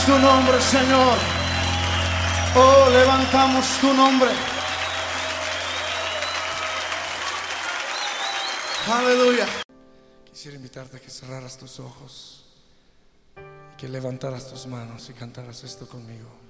tu nombre, Señor. Oh, levantamos tu nombre. Aleluya. Quisiera invitarte a que cerraras tus ojos y que levantaras tus manos y cantaras esto conmigo.